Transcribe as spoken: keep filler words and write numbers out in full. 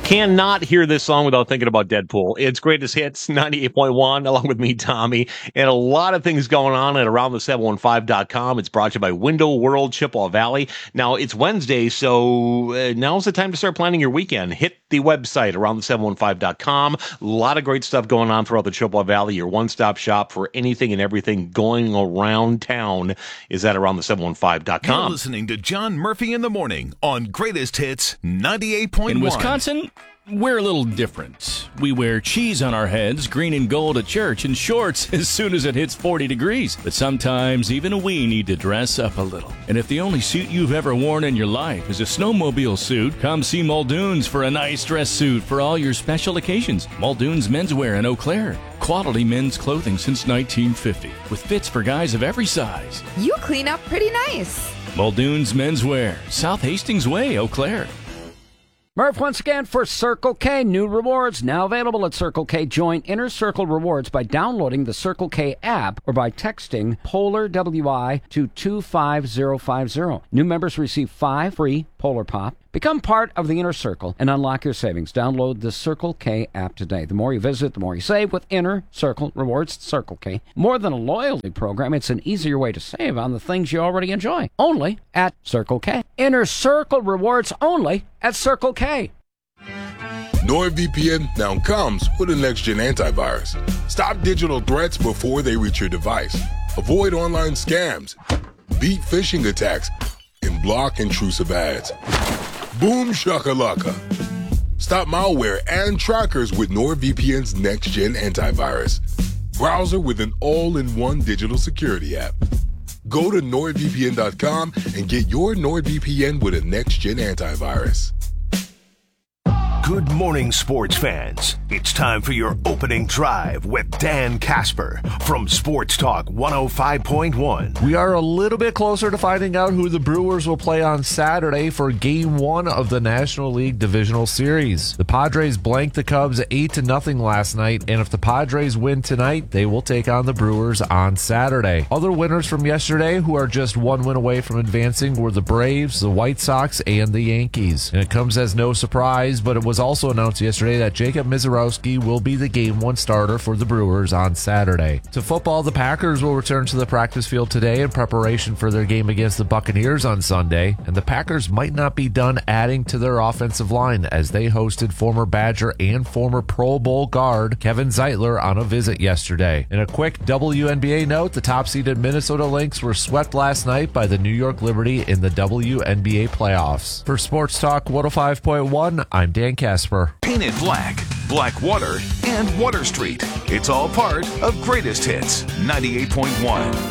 Cannot hear this song without thinking about Deadpool. It's Greatest Hits, ninety-eight point one, along with me, Tommy, and a lot of things going on at around the seven one five dot com. It's brought to you by Window World Chippewa Valley. Now, it's Wednesday, so uh, now's the time to start planning your weekend. Hit the website, around the seven one five dot com. A lot of great stuff going on throughout the Chippewa Valley. Your one-stop shop for anything and everything going around town is at around the seven one five dot com. You're listening to John Murphy in the Morning on Greatest Hits ninety-eight point one. In Wisconsin, we're a little different. We wear cheese on our heads, green and gold at church, and shorts as soon as it hits forty degrees. But sometimes even we need to dress up a little. And if the only suit you've ever worn in your life is a snowmobile suit, come see Muldoon's for a nice dress suit for all your special occasions. Muldoon's Menswear in Eau Claire. Quality men's clothing since nineteen fifty, with fits for guys of every size. You clean up pretty nice. Muldoon's Menswear, South Hastings Way, Eau Claire. Murph once again for Circle K. New rewards now available at Circle K. Join Inner Circle Rewards by downloading the Circle K app or by texting Polar W I to two five zero five zero. New members receive five free Polar Pop. Become part of the Inner Circle and unlock your savings. Download the Circle K app today. The more you visit, the more you save with Inner Circle Rewards. Circle K. More than a loyalty program, it's an easier way to save on the things you already enjoy. Only at Circle K. Inner Circle Rewards only at Circle K. NordVPN now comes with a next-gen antivirus. Stop digital threats before they reach your device. Avoid online scams. Beat phishing attacks. And block intrusive ads. Boom shakalaka. Stop malware and trackers with NordVPN's next-gen antivirus. Browser with an all-in-one digital security app. Go to nord V P N dot com and get your NordVPN with a next-gen antivirus. Good morning, sports fans. It's time for your opening drive with Dan Casper from Sports Talk one oh five point one. We are a little bit closer to finding out who the Brewers will play on Saturday for Game one of the National League Divisional Series. The Padres blanked the Cubs eight to nothing last night, and if the Padres win tonight, they will take on the Brewers on Saturday. Other winners from yesterday who are just one win away from advancing were the Braves, the White Sox, and the Yankees. And it comes as no surprise, but it was also announced yesterday that Jacob Misiorowski will be the Game one starter for the Brewers on Saturday. To football, the Packers will return to the practice field today in preparation for their game against the Buccaneers on Sunday, and the Packers might not be done adding to their offensive line as they hosted former Badger and former Pro Bowl guard Kevin Zeitler on a visit yesterday. In a quick W N B A note, the top-seeded Minnesota Lynx were swept last night by the New York Liberty in the W N B A playoffs. For Sports Talk one oh five point one, I'm Dan Casper. Painted Black, Black Water, and Water Street. It's all part of Greatest Hits ninety-eight point one.